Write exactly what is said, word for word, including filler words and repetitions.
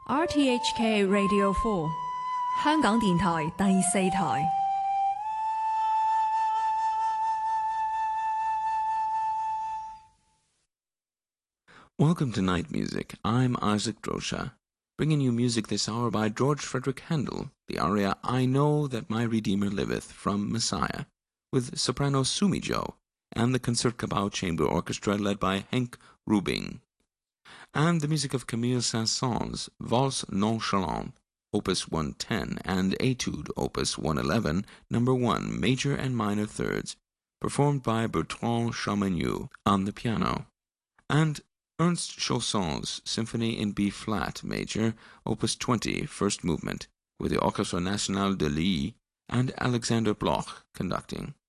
R T H K Radio four 香港電台第四台。 Welcome to Night Music. I'm Isaac Drosha, bringing you music this hour by George Frederick Handel, the aria I Know That My Redeemer Liveth from Messiah, with soprano Sumi Jo, and the Concertgebouw Chamber Orchestra led by Henk Rubing. And the music of Camille Saint-Saëns' Valse Nonchalante, Opus one ten, and Etude, Opus one eleven, number one, major and minor thirds, performed by Bertrand Champmenu on the piano. And Ernst Chausson's Symphony in B-flat major, Opus twenty, first movement, with the Orchestre National de Lille and Alexander Bloch conducting.